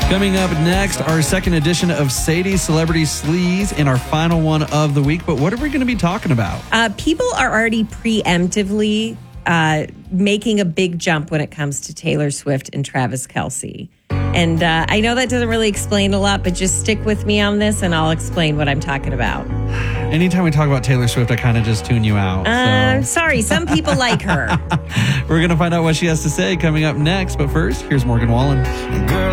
Coming up next, our second edition of Sadie's Celebrity Sleaze and our final one of the week. But what are we going to be talking about? People are already preemptively making a big jump when it comes to Taylor Swift and Travis Kelce. And I know that doesn't really explain a lot, but just stick with me on this and I'll explain what I'm talking about. Anytime we talk about Taylor Swift, I kind of just tune you out. Sorry, some people like her. We're going to find out what she has to say coming up next. But first, here's Morgan Wallen.